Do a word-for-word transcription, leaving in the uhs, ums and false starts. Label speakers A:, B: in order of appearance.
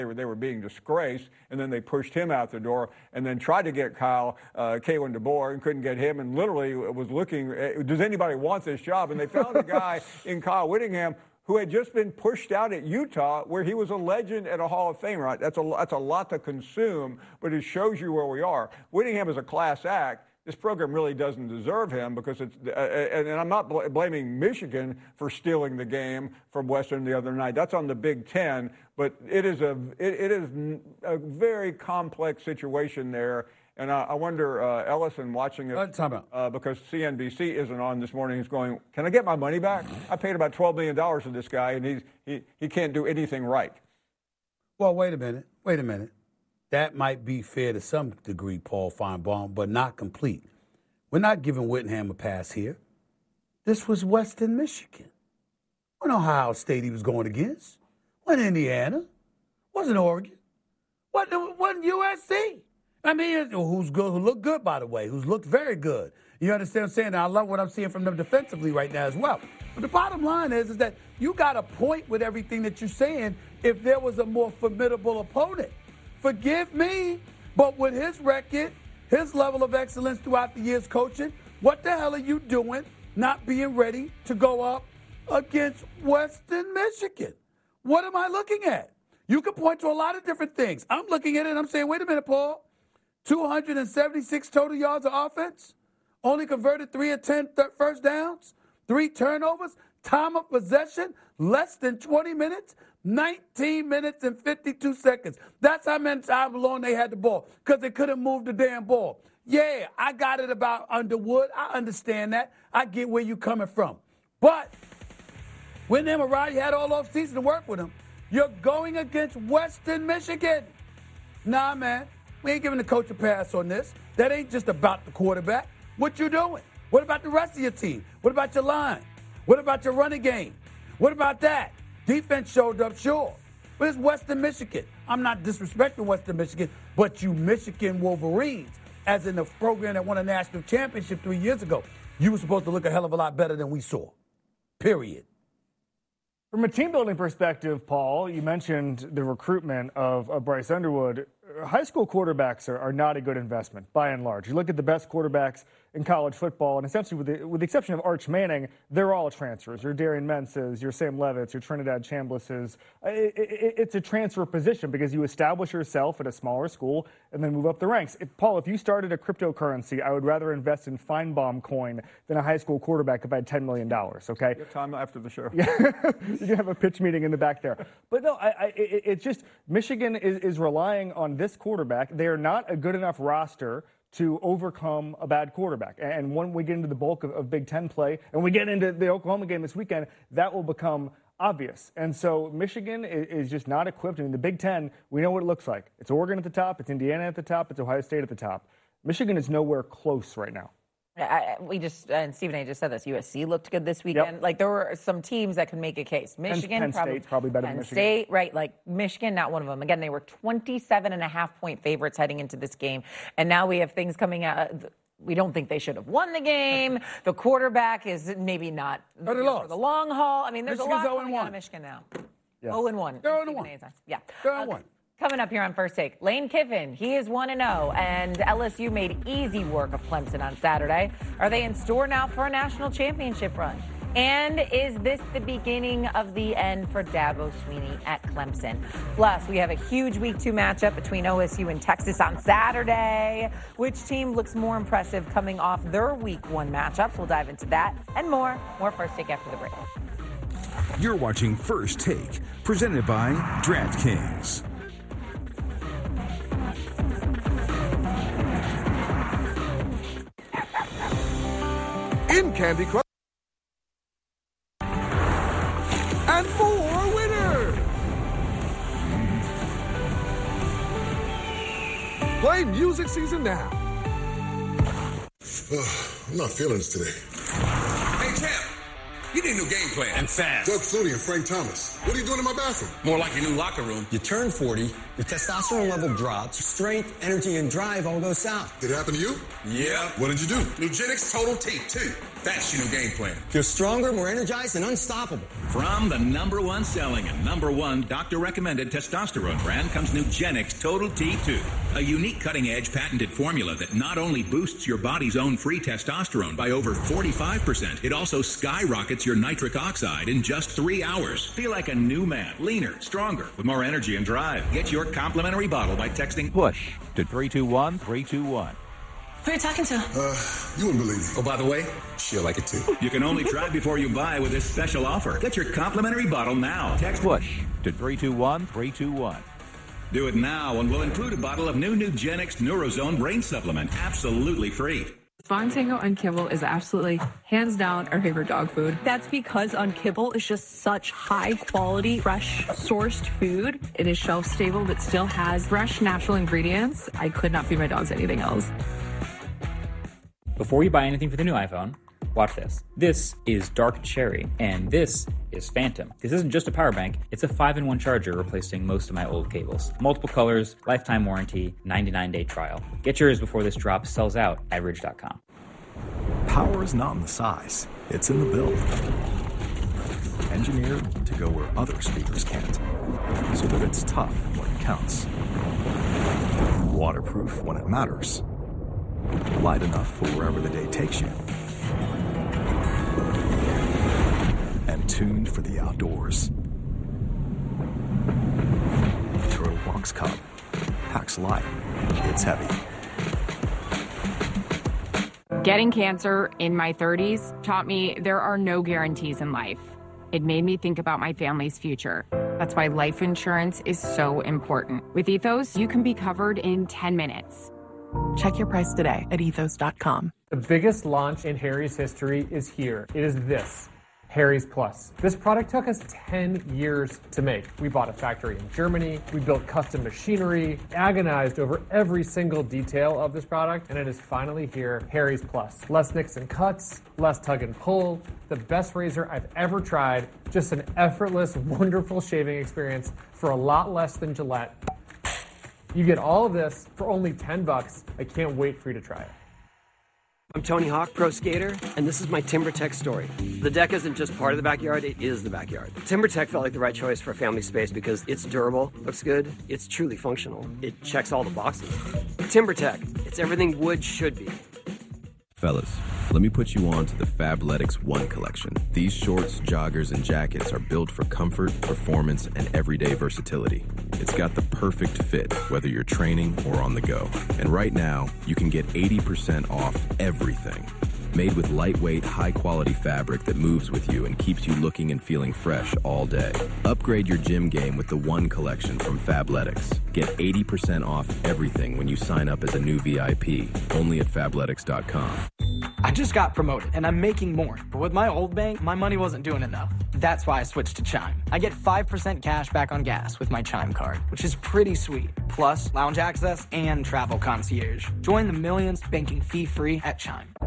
A: They were, they were being disgraced, and then they pushed him out the door and then tried to get Kyle, uh, Kalen DeBoer, and couldn't get him, and literally was looking, does anybody want this job? And they found a guy in Kyle Whittingham who had just been pushed out at Utah, where he was a legend and a Hall of Famer. Right? That's a, that's a lot to consume, but it shows you where we are. Whittingham is a class act. This program really doesn't deserve him because it's, uh, and I'm not bl- blaming Michigan for stealing the game from Western the other night. That's on the Big Ten, but it is a it, it is a very complex situation there. And I, I wonder, uh, Ellison watching it,
B: uh,
A: uh, because C N B C isn't on this morning, he's going, can I get my money back? I paid about twelve million dollars to this guy, and he's, he, he can't do anything right.
B: Well, wait a minute. Wait a minute. That might be fair to some degree, Paul Feinbaum, but not complete. We're not giving Whittingham a pass here. This was Western Michigan. We know Ohio State he was going against. Wasn't Indiana. Wasn't Oregon. Wasn't, wasn't U S C. I mean, who's good, who looked good, by the way, who's looked very good. You understand what I'm saying? And I love what I'm seeing from them defensively right now as well. But the bottom line is, is that you got a point with everything that you're saying if there was a more formidable opponent. Forgive me, but with his record, his level of excellence throughout the years coaching, what the hell are you doing not being ready to go up against Western Michigan? What am I looking at? You can point to a lot of different things. I'm looking at it and I'm saying, wait a minute, Paul. two hundred seventy-six total yards of offense, only converted three of ten th- first downs, three turnovers, time of possession, less than twenty minutes, nineteen minutes and fifty-two seconds. That's how many time long they had the ball because they couldn't move the damn ball. Yeah, I got it about Underwood. I understand that. I get where you're coming from. But when them arrived, you had all off season to work with them. You're going against Western Michigan. Nah, man. We ain't giving the coach a pass on this. That ain't just about the quarterback. What you doing? What about the rest of your team? What about your line? What about your running game? What about that? Defense showed up, sure. But it's Western Michigan. I'm not disrespecting Western Michigan, but you Michigan Wolverines, as in the program that won a national championship three years ago, you were supposed to look a hell of a lot better than we saw. Period.
C: From a team-building perspective, Paul, you mentioned the recruitment of, of Bryce Underwood. High school quarterbacks are, are not a good investment, by and large. You look at the best quarterbacks in college football, and essentially with the, with the exception of Arch Manning, they're all transfers. Your Darian Menses, your Sam Levitts, your Trinidad Chamblises. It, it, it's a transfer position because you establish yourself at a smaller school and then move up the ranks. If, Paul, if you started a cryptocurrency, I would rather invest in Feinbaum coin than a high school quarterback if I had ten million dollars, okay?
A: You have time after the show.
C: Yeah, you can have a pitch meeting in the back there. But no, I, I, it, it's just Michigan is, is relying on this quarterback. They are not a good enough roster to overcome a bad quarterback. And when we get into the bulk of, of Big Ten play and we get into the Oklahoma game this weekend, that will become obvious. And so Michigan is, is just not equipped. I mean, the Big Ten, we know what it looks like. It's Oregon at the top, it's Indiana at the top, it's Ohio State at the top. Michigan is nowhere close right now.
D: I, we just, and Stephen A. just said this, U S C looked good this weekend. Yep. Like, there were some teams that could make a case. Michigan,
C: Penn, Penn
D: probably,
C: State's probably better
D: Penn
C: than Michigan.
D: State, right, like Michigan, not one of them. Again, they were twenty-seven and a half point favorites heading into this game. And now we have things coming out. We don't think they should have won the game. The quarterback is maybe not
B: you know, for
D: the long haul. I mean, there's
B: Michigan's
D: a lot coming out of Michigan now.
C: Yeah.
D: oh and one.
B: They're oh and one.
D: Yeah.
B: They're oh and one.
D: Coming up here on First Take, Lane Kiffin, he is one and oh, and L S U made easy work of Clemson on Saturday. Are they in store now for a national championship run? And is this the beginning of the end for Dabo Swinney at Clemson? Plus, we have a huge week two matchup between O S U and Texas on Saturday. Which team looks more impressive coming off their week one matchups? We'll dive into that and more. More First Take after the break.
E: You're watching First Take, presented by DraftKings.
F: In Candy Crush. And more winners. Play music season now.
G: I'm not feeling this today.
H: Hey, champ. You need a new game plan. And fast.
G: Doug Flutie and Frank Thomas. What are you doing in my bathroom?
H: More like your new locker room.
I: You turn forty, your testosterone level drops, strength, energy, and drive all go south.
G: Did it happen to you?
H: Yeah.
G: What did you do?
H: Nugenix Total T, too. That's your new game plan.
I: Feel stronger, more energized, and unstoppable.
J: From the number one selling and number one doctor-recommended testosterone brand comes Nugenix Total T two, a unique cutting-edge patented formula that not only boosts your body's own free testosterone by over forty-five percent, it also skyrockets your nitric oxide in just three hours. Feel like a new man, leaner, stronger, with more energy and drive. Get your complimentary bottle by texting PUSH to three two one three two one.
K: Who are you talking to?
G: Uh, you wouldn't believe it.
H: Oh, by the way, she'll like it too.
J: You can only try before you buy with this special offer. Get your complimentary bottle now. Text PUSH to three two one three two one. Do it now and we'll include a bottle of new Nugenix Neurozone Brain Supplement absolutely free.
L: Spawn Tango on Kibble is absolutely, hands down, our favorite dog food.
K: That's because on Kibble is just such high quality, fresh, sourced food.
L: It is shelf stable, but still has fresh, natural ingredients. I could not feed my dogs anything else.
M: Before you buy anything for the new iPhone, watch this. This is Dark Cherry, and this is Phantom. This isn't just a power bank, it's a five in one charger replacing most of my old cables. Multiple colors, lifetime warranty, ninety-nine day trial. Get yours before this drop sells out at ridge dot com.
N: Power is not in the size, it's in the build. Engineered to go where other speakers can't, so that it's tough when it counts. Waterproof when it matters. Light enough for wherever the day takes you. And tuned for the outdoors. Turtle Box Cup. Packs light. It's heavy.
O: Getting cancer in my thirties taught me there are no guarantees in life. It made me think about my family's future. That's why life insurance is so important. With Ethos, you can be covered in ten minutes.
P: Check your price today at ethos dot com.
Q: The biggest launch in Harry's history is here. It is this, Harry's Plus. This product took us ten years to make. We bought a factory in Germany, we built custom machinery, agonized over every single detail of this product, and it is finally here, Harry's Plus. Less nicks and cuts, less tug and pull, the best razor I've ever tried, just an effortless, wonderful shaving experience for a lot less than Gillette. You get all of this for only ten bucks. I can't wait for you to try it.
R: I'm Tony Hawk, pro skater, and this is my TimberTech story. The deck isn't just part of the backyard, it is the backyard. TimberTech felt like the right choice for a family space because it's durable, looks good, it's truly functional. It checks all the boxes. TimberTech, it's everything wood should be.
S: Fellas, let me put you on to the Fabletics One collection. These shorts, joggers, and jackets are built for comfort, performance, and everyday versatility. It's got the perfect fit, whether you're training or on the go. And right now, you can get eighty percent off everything. Made with lightweight, high-quality fabric that moves with you and keeps you looking and feeling fresh all day. Upgrade your gym game with the One collection from Fabletics. Get eighty percent off everything when you sign up as a new V I P, only at fabletics dot com.
T: I just got promoted, and I'm making more. But with my old bank, my money wasn't doing enough. That's why I switched to Chime. I get five percent cash back on gas with my Chime card, which is pretty sweet. Plus, lounge access and travel concierge. Join the millions banking fee-free at Chime.